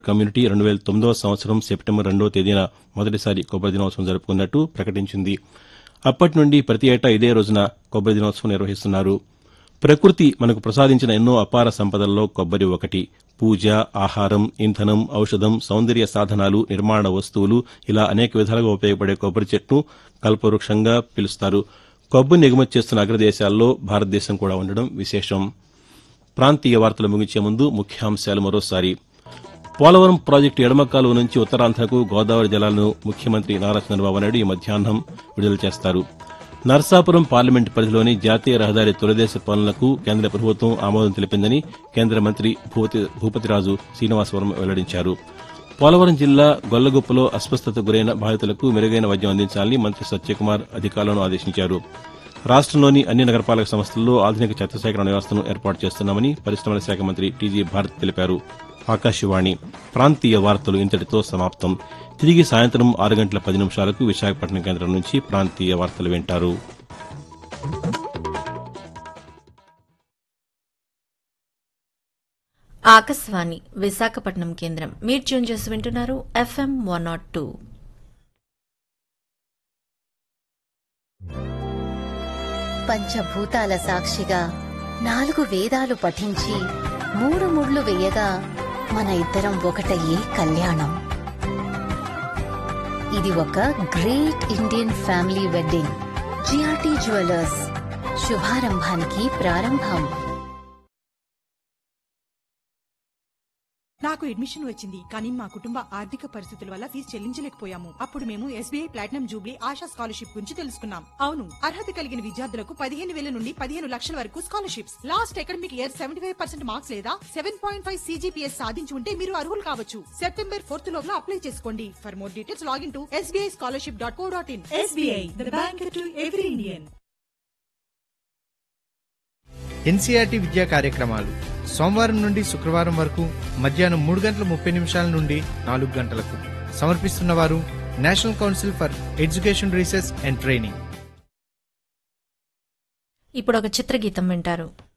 Community 2009వ సంవత్సరం September 2వ తేదీన మొదటిసారి కొబ్బరి దినోత్సవం జరుపుకున్నట్టు ప్రకటించింది. అప్పటి నుండి ప్రతి ఏటా ఇదే రోజున కొబ్బరి దినోత్సవం నిర్వహిస్తున్నారు. ప్రకృతి మనకు ప్రసాదించిన ఎన్నో అపార సంపదల్లో కొబ్బరి ఒకటి. పూజ, ఆహారం, ఇంధనం, ఔషధం, సౌందర్య సాధనాలు, నిర్మాణ వస్తువులు ఇలా అనేక విధాలుగా ఉపయోగపడే కొబ్బరి చెట్టును కల్పవృక్షంగా పిలుస్తారు. కొబ్బరిని ఎగుమతి చేస్తున్న అగ్రదేశాల్లో భారతదేశం కూడా ఉండడం విశేషం. ప్రాంతీయ వార్తలు ముగించే ముందు ముఖ్యాంశాలు మరోసారి. పోలవరం ప్రాజెక్టు ఎడమ కాలువ నుంచి ఉత్తరాంధ్రకు గోదావరి జలాలను ముఖ్యమంత్రి నారా చంద్రబాబు నాయుడు ఈ మధ్యాహ్నం విడుదల చేస్తారు. నర్సాపురం పార్లమెంటు పరిధిలోని జాతీయ రహదారి తొలిదశ పనులకు కేంద్ర ప్రభుత్వం ఆమోదం తెలిపిందని కేంద్ర మంత్రి భూపతిరాజు శ్రీనివాసవరం వెల్లడించారు. పోలవరం జిల్లా గొల్లగుప్పలో అస్వస్థతకు గురైన బాధితులకు మెరుగైన వైద్యం అందించాలని మంత్రి సత్యకుమార్ అధికారులను ఆదేశించారు. రాష్టంలోని అన్ని నగరపాలక సంస్థల్లో ఆధునిక చెత్త సేకరణ వ్యవస్థను ఏర్పాటు చేస్తున్నామని పరిశ్రమల శాఖ మంత్రి టీజీ భారత్ తెలిపారు. ఆకాశవాణి ప్రాంతీయ వార్తలు ఇంతటితో సమాప్తం. తిరిగి సాయంత్రం 6:10 విశాఖపట్నం కేంద్రం నుంచి ప్రాంతీయ వార్తలు వింటారు. ఆకాశవాణి విశాఖపట్నం కేంద్రం. మీరు ట్యూన్ చేసి వింటున్నారు FM 102. పంచభూతాల సాక్షిగా 4 వేదాలు పఠించి 3 ముళ్ళు వేయగా మన ఇద్దరం ఒకటయ్యే కళ్యాణం. ఇది ఒక great Indian family wedding. GRT jewellers శుభారంభానికి ప్రారంభం. నాకు అడ్మిషన్ వచ్చింది, కానీ మా కుటుంబ ఆర్థిక పరిస్థితుల వల్ల ఫీజు చెల్లించలేకపోయాము. అప్పుడు మేము SBI platinum Jubilee ASHA scholarship గురించి తెలుసుకున్నాం. అవును, అర్హత కలిగిన విద్యార్థులకు 15,000 నుండి 15 లక్షల వరకు scholarships. Last academic year 75% marks లేదా 7.5 CGPS సాధించి ఉంటే మీరు అర్హులు కావచ్చు. సెప్టెంబర్ 4th లోపల అప్లై చేసుకోండి. For more details login to sbischolarship.co.in. SBI, the bank to every Indian. NCERT విద్యా కార్యక్రమాలు సోమవారం నుండి శుక్రవారం వరకు మధ్యాహ్నం 3:30 నుండి 4 గంటలకు. సమర్పిస్తున్నవారు national council for education research and training. ఇప్పుడు ఒక చిత్రగీతం వింటారు.